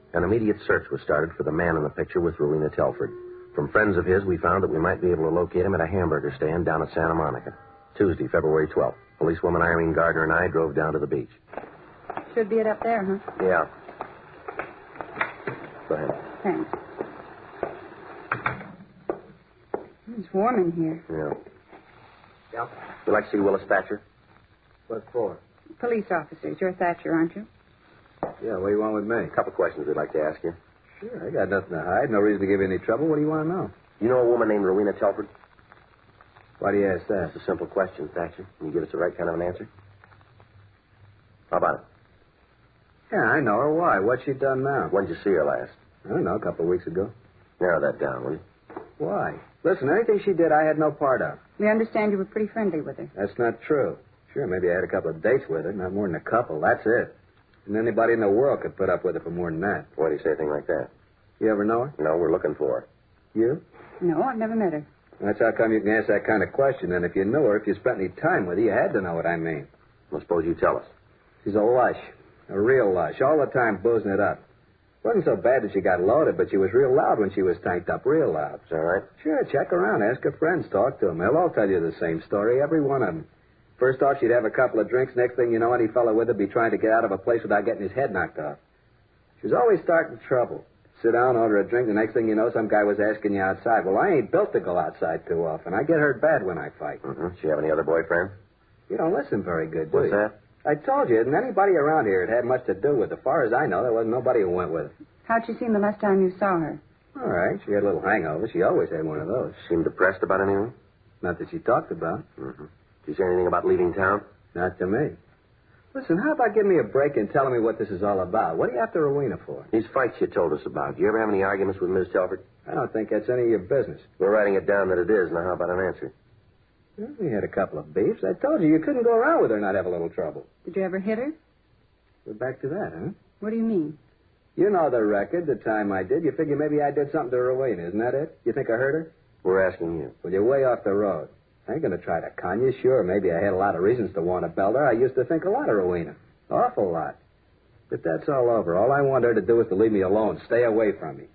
An immediate search was started for the man in the picture with Rowena Telford. From friends of his, we found that we might be able to locate him at a hamburger stand down at Santa Monica. Tuesday, February 12th. Policewoman Irene Gardner and I drove down to the beach. Should be it up there, huh? Yeah. Go ahead. Thanks. It's warm in here. Yeah. Yeah. You like to see Willis Thatcher? What for? Police officers. You're Thatcher, aren't you? Yeah, what do you want with me? A couple questions we'd like to ask you. Sure, I got nothing to hide. No reason to give you any trouble. What do you want to know? You know a woman named Rowena Telford? Why do you ask that? It's a simple question, Thatcher. Can you give us the right kind of an answer? How about it? Yeah, I know her. Why? What's she done now? When did you see her last? I don't know, a couple of weeks ago. Narrow that down, will you? Why? Listen, anything she did, I had no part of. We understand you were pretty friendly with her. That's not true. Sure, maybe I had a couple of dates with her, not more than a couple. That's it. And anybody in the world could put up with her for more than that. Why do you say a thing like that? You ever know her? No, we're looking for her. You? No, I've never met her. That's how come you can ask that kind of question. And if you knew her, if you spent any time with her, you had to know what I mean. Well, suppose you tell us. She's a lush. A real lush. All the time boozing it up. Wasn't so bad that she got loaded, but she was real loud when she was tanked up. Real loud. Is that right? Sure, check around. Ask her friends. Talk to them. They'll all tell you the same story. Every one of them. First off, she'd have a couple of drinks. Next thing you know, any fellow with her be trying to get out of a place without getting his head knocked off. She was always starting trouble. Sit down, order a drink. The next thing you know, some guy was asking you outside. Well, I ain't built to go outside too often. I get hurt bad when I fight. Mm-hmm. She have any other boyfriend? You don't listen very good, do What's you? that? I told you, and anybody around here had much to do with it. As far as I know, there wasn't nobody who went with her. How'd she seem the last time you saw her? All right. She had a little hangover. She always had one of those. Seemed depressed about anything? Not that she talked about. Mm-hmm. Did you say anything about leaving town? Not to me. Listen, how about giving me a break and telling me what this is all about? What are you after Rowena for? These fights you told us about. Do you ever have any arguments with Miss Telford? I don't think that's any of your business. We're writing it down that it is. Now, how about an answer? Well, we had a couple of beefs. I told you couldn't go around with her and not have a little trouble. Did you ever hit her? We're back to that, huh? What do you mean? You know the record, the time I did. You figure maybe I did something to Rowena, isn't that it? You think I hurt her? We're asking you. Well, you're way off the road. I ain't going to try to con you. Sure, maybe I had a lot of reasons to want to belt her. I used to think a lot of Rowena. Awful lot. But that's all over. All I want her to do is to leave me alone. Stay away from me.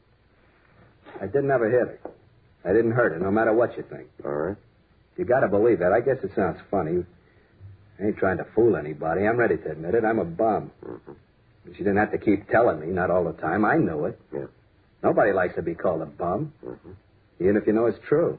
I didn't ever hit her. I didn't hurt her, no matter what you think. All right. You got to believe that. I guess it sounds funny. I ain't trying to fool anybody. I'm ready to admit it. I'm a bum. Mm-hmm. She didn't have to keep telling me, not all the time. I knew it. Yeah. Nobody likes to be called a bum, Mm-hmm. even if you know it's true.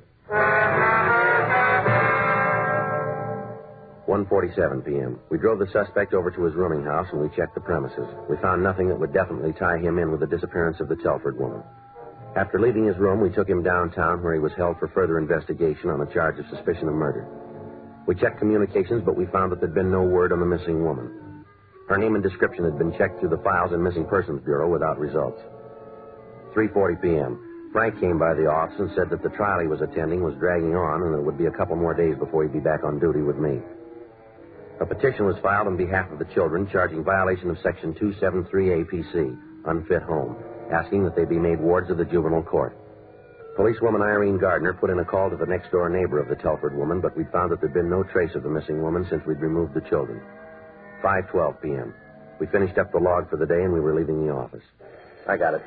1:47 p.m. We drove the suspect over to his rooming house and we checked the premises. We found nothing that would definitely tie him in with the disappearance of the Telford woman. After leaving his room, we took him downtown where he was held for further investigation on a charge of suspicion of murder. We checked communications, but we found that there'd been no word on the missing woman. Her name and description had been checked through the files in Missing Persons Bureau without results. 3:40 p.m. Frank came by the office and said that the trial he was attending was dragging on and it would be a couple more days before he'd be back on duty with me. A petition was filed on behalf of the children charging violation of Section 273 APC, unfit home, asking that they be made wards of the juvenile court. Policewoman Irene Gardner put in a call to the next-door neighbor of the Telford woman, but we found that there'd been no trace of the missing woman since we'd removed the children. 5:12 p.m. We finished up the log for the day and we were leaving the office. I got it.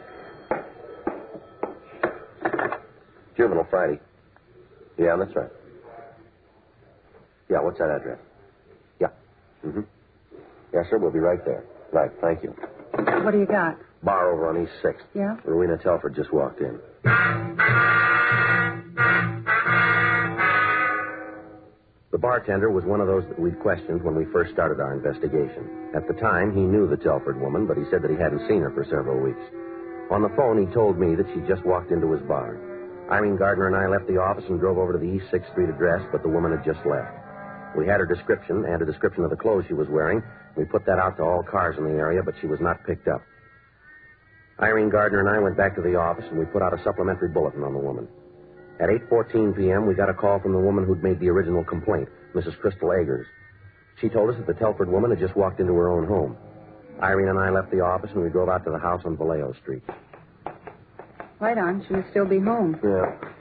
Juvenile Friday. Yeah, that's right. Yeah, what's that address? Yeah. Mm-hmm. Yes, sir, we'll be right there. Right, thank you. What do you got? Bar over on East 6th. Yeah? Rowena Telford just walked in. The bartender was one of those that we'd questioned when we first started our investigation. At the time, he knew the Telford woman, but he said that he hadn't seen her for several weeks. On the phone, he told me that she just walked into his bar. Irene Gardner and I left the office and drove over to the East 6th Street address, but the woman had just left. We had her description and a description of the clothes she was wearing. We put that out to all cars in the area, but she was not picked up. Irene Gardner and I went back to the office, and we put out a supplementary bulletin on the woman. At 8:14 p.m., we got a call from the woman who'd made the original complaint, Mrs. Crystal Eggers. She told us that the Telford woman had just walked into her own home. Irene and I left the office, and we drove out to the house on Vallejo Street. Right on. She must still be home. Yeah.